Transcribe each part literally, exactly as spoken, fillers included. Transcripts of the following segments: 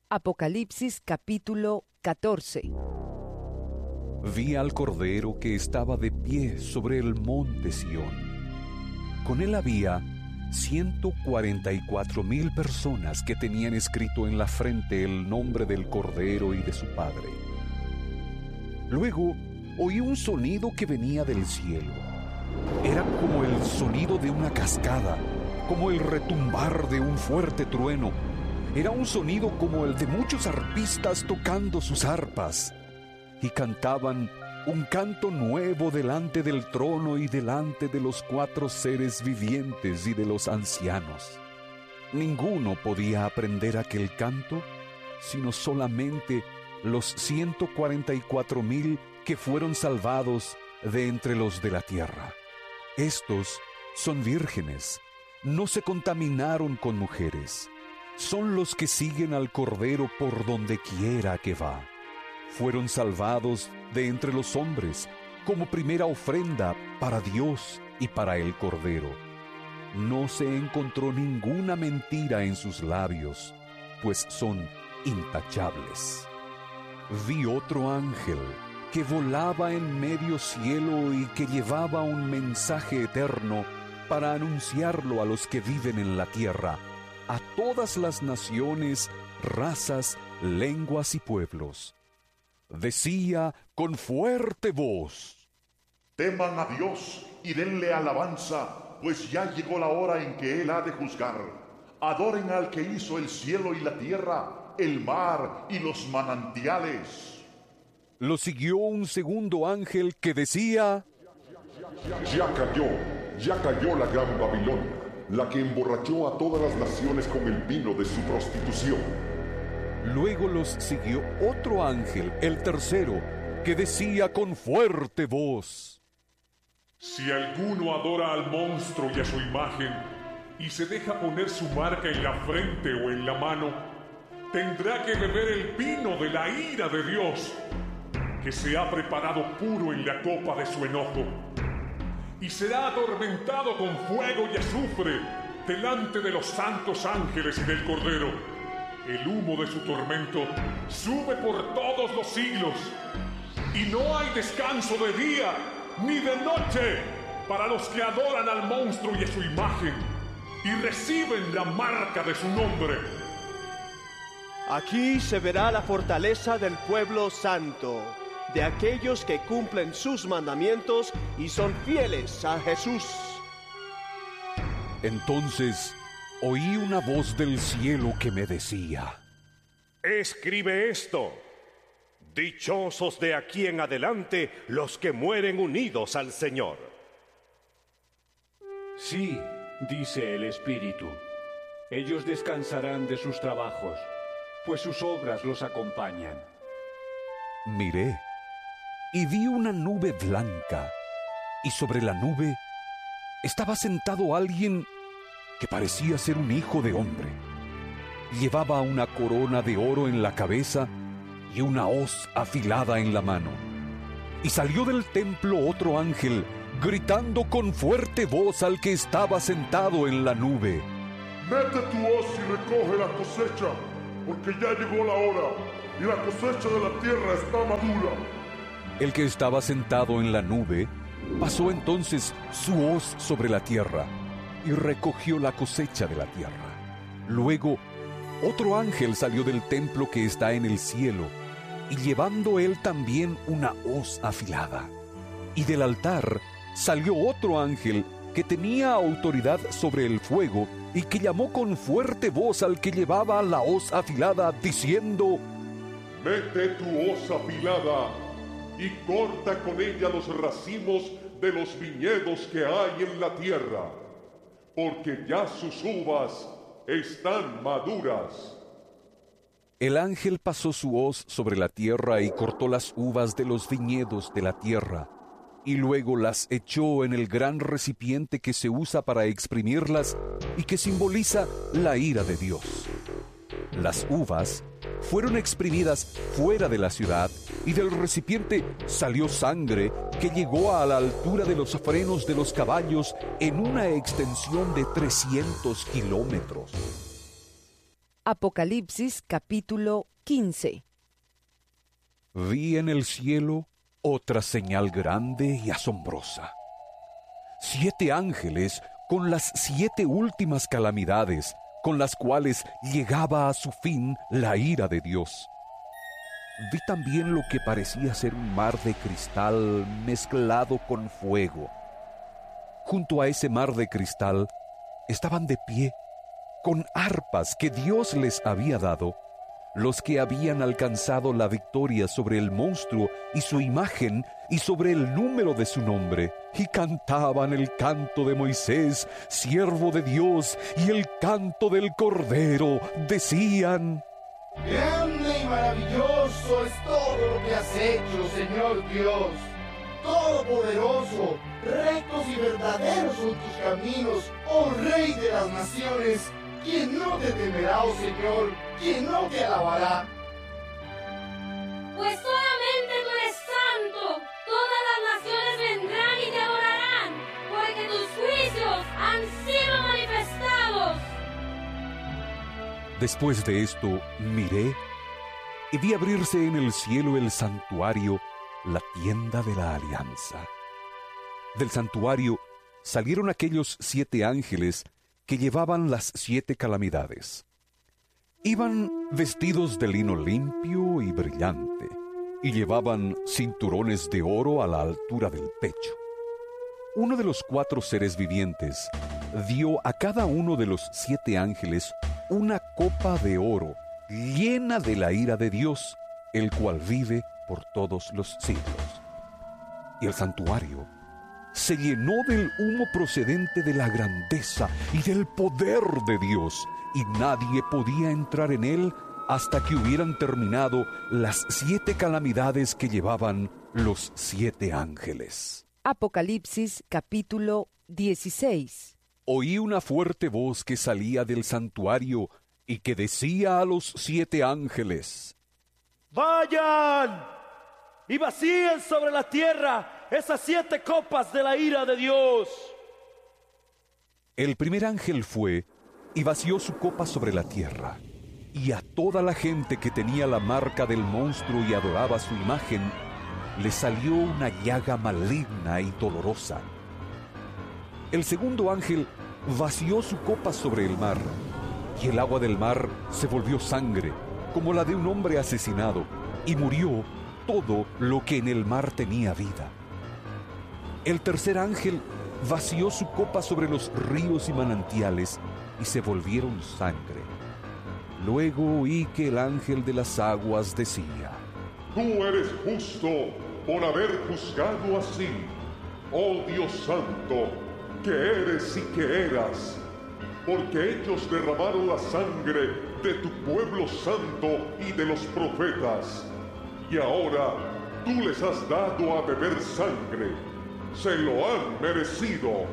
Apocalipsis capítulo catorce. Vi al Cordero que estaba de pie sobre el monte Sión. Con él había ciento cuarenta y cuatro mil personas que tenían escrito en la frente el nombre del Cordero y de su Padre. Luego oí un sonido que venía del cielo. Era como el sonido de una cascada, como el retumbar de un fuerte trueno. Era un sonido como el de muchos arpistas tocando sus arpas, y cantaban un canto nuevo delante del trono y delante de los cuatro seres vivientes y de los ancianos. Ninguno podía aprender aquel canto, sino solamente los ciento cuarenta y cuatro mil que fueron salvados de entre los de la tierra. Estos son vírgenes, no se contaminaron con mujeres. Son los que siguen al Cordero por donde quiera que va. Fueron salvados de entre los hombres como primera ofrenda para Dios y para el Cordero. No se encontró ninguna mentira en sus labios, pues son intachables. Vi otro ángel que volaba en medio cielo y que llevaba un mensaje eterno para anunciarlo a los que viven en la tierra, a todas las naciones, razas, lenguas y pueblos. Decía con fuerte voz: teman a Dios y denle alabanza, pues ya llegó la hora en que Él ha de juzgar. Adoren al que hizo el cielo y la tierra, el mar y los manantiales. Lo siguió un segundo ángel que decía: Ya cayó, ya cayó la gran Babilonia, la que emborrachó a todas las naciones con el vino de su prostitución. Luego los siguió otro ángel, el tercero, que decía con fuerte voz: Si alguno adora al monstruo y a su imagen, y se deja poner su marca en la frente o en la mano, tendrá que beber el vino de la ira de Dios, que se ha preparado puro en la copa de su enojo, y será atormentado con fuego y azufre delante de los santos ángeles y del Cordero. El humo de su tormento sube por todos los siglos, y no hay descanso de día ni de noche para los que adoran al monstruo y a su imagen, y reciben la marca de su nombre. Aquí se verá la fortaleza del pueblo santo, de aquellos que cumplen sus mandamientos y son fieles a Jesús. Entonces oí una voz del cielo que me decía: escribe esto. Dichosos de aquí en adelante los que mueren unidos al Señor. Sí, dice el Espíritu, ellos descansarán de sus trabajos, pues sus obras los acompañan. Miré y vi una nube blanca, y sobre la nube estaba sentado alguien que parecía ser un hijo de hombre. Llevaba una corona de oro en la cabeza y una hoz afilada en la mano. Y salió del templo otro ángel, gritando con fuerte voz al que estaba sentado en la nube: mete tu hoz y recoge la cosecha, porque ya llegó la hora, y la cosecha de la tierra está madura. El que estaba sentado en la nube pasó entonces su hoz sobre la tierra y recogió la cosecha de la tierra. Luego otro ángel salió del templo que está en el cielo, y llevando él también una hoz afilada. Y del altar salió otro ángel que tenía autoridad sobre el fuego, y que llamó con fuerte voz al que llevaba la hoz afilada, diciendo: mete tu hoz afilada y corta con ella los racimos de los viñedos que hay en la tierra, porque ya sus uvas están maduras. El ángel pasó su hoz sobre la tierra y cortó las uvas de los viñedos de la tierra, y luego las echó en el gran recipiente que se usa para exprimirlas y que simboliza la ira de Dios. Las uvas fueron exprimidas fuera de la ciudad, y del recipiente salió sangre que llegó a la altura de los frenos de los caballos, en una extensión de trescientos kilómetros. Apocalipsis capítulo quince. Vi en el cielo otra señal grande y asombrosa. Siete ángeles con las siete últimas calamidades, con las cuales llegaba a su fin la ira de Dios. Vi también lo que parecía ser un mar de cristal mezclado con fuego. Junto a ese mar de cristal estaban de pie, con arpas que Dios les había dado, los que habían alcanzado la victoria sobre el monstruo y su imagen y sobre el número de su nombre, y cantaban el canto de Moisés, siervo de Dios, y el canto del Cordero. Decían: grande y maravilloso es todo lo que has hecho, Señor Dios. Todopoderoso, rectos y verdaderos son tus caminos, oh Rey de las naciones. ¿Quién no te temerá, oh Señor? ¿Quién no te alabará? Pues solamente tú eres santo. Todas las naciones vendrán y te adorarán, porque tus juicios han sido manifestados. Después de esto miré y vi abrirse en el cielo el santuario, la tienda de la alianza. Del santuario salieron aquellos siete ángeles que llevaban las siete calamidades. Iban vestidos de lino limpio y brillante, y llevaban cinturones de oro a la altura del pecho. Uno de los cuatro seres vivientes dio a cada uno de los siete ángeles una copa de oro llena de la ira de Dios, el cual vive por todos los siglos. Y el santuario se llenó del humo procedente de la grandeza y del poder de Dios, y nadie podía entrar en él hasta que hubieran terminado las siete calamidades que llevaban los siete ángeles. Apocalipsis capítulo dieciséis. Oí una fuerte voz que salía del santuario y que decía a los siete ángeles: ¡vayan y vacíen sobre la tierra esas siete copas de la ira de Dios! El primer ángel fue y vació su copa sobre la tierra, y a toda la gente que tenía la marca del monstruo y adoraba su imagen, le salió una llaga maligna y dolorosa. El segundo ángel vació su copa sobre el mar, y el agua del mar se volvió sangre, como la de un hombre asesinado, y murió todo lo que en el mar tenía vida. El tercer ángel vació su copa sobre los ríos y manantiales, y se volvieron sangre. Luego oí que el ángel de las aguas decía: tú eres justo por haber juzgado así, oh Dios santo, que eres y que eras, porque ellos derramaron la sangre de tu pueblo santo y de los profetas, y ahora tú les has dado a beber sangre. Se lo han merecido.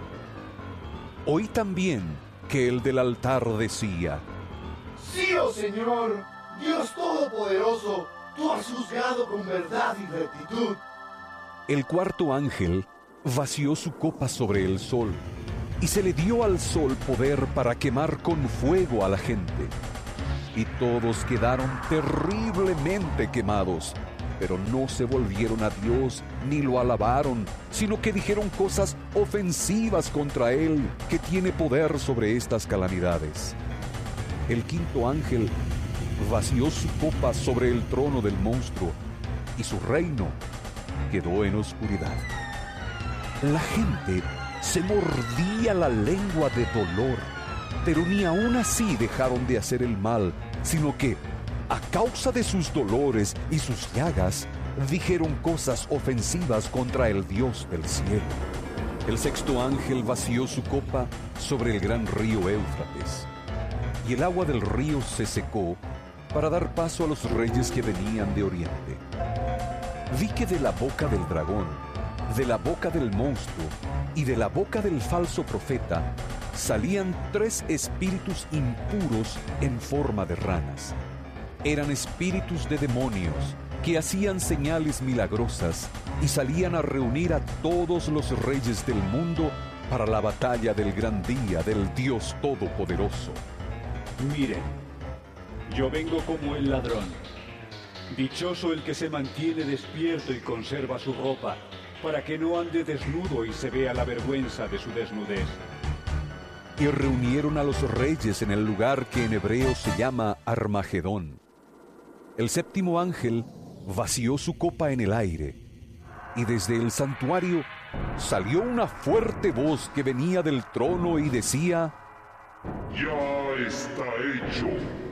Oí también que el del altar decía: sí, oh Señor, Dios Todopoderoso, tú has juzgado con verdad y rectitud. El cuarto ángel vació su copa sobre el sol, y se le dio al sol poder para quemar con fuego a la gente. Y todos quedaron terriblemente quemados, pero no se volvieron a Dios ni lo alabaron, sino que dijeron cosas ofensivas contra Él, que tiene poder sobre estas calamidades. El quinto ángel vació su copa sobre el trono del monstruo, y su reino quedó en oscuridad. La gente se mordía la lengua de dolor, pero ni aun así dejaron de hacer el mal, sino que, a causa de sus dolores y sus llagas, dijeron cosas ofensivas contra el Dios del cielo. El sexto ángel vació su copa sobre el gran río Éufrates, y el agua del río se secó para dar paso a los reyes que venían de oriente. Vi que de la boca del dragón, de la boca del monstruo y de la boca del falso profeta salían tres espíritus impuros en forma de ranas. Eran espíritus de demonios que hacían señales milagrosas y salían a reunir a todos los reyes del mundo para la batalla del gran día del Dios Todopoderoso. Miren, Yo vengo como el ladrón. Dichoso el que se mantiene despierto y conserva su ropa, para que no ande desnudo y se vea la vergüenza de su desnudez. Y reunieron a los reyes en el lugar que en hebreo se llama Armagedón. El séptimo ángel vació su copa en el aire, y desde el santuario salió una fuerte voz que venía del trono y decía: ¡Ya está hecho!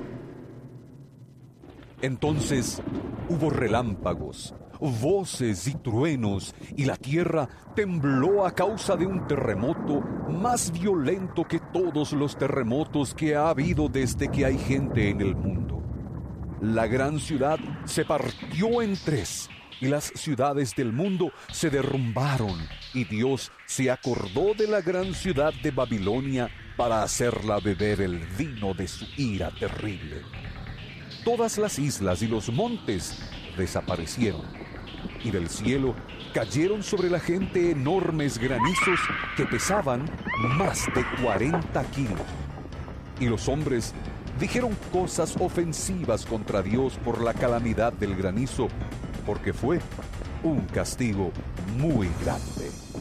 Entonces hubo relámpagos, voces y truenos, y la tierra tembló a causa de un terremoto más violento que todos los terremotos que ha habido desde que hay gente en el mundo. La gran ciudad se partió en tres, y las ciudades del mundo se derrumbaron, y Dios se acordó de la gran ciudad de Babilonia para hacerla beber el vino de su ira terrible. Todas las islas y los montes desaparecieron, y del cielo cayeron sobre la gente enormes granizos que pesaban más de cuarenta kilos. Y los hombres dijeron cosas ofensivas contra Dios por la calamidad del granizo, porque fue un castigo muy grande.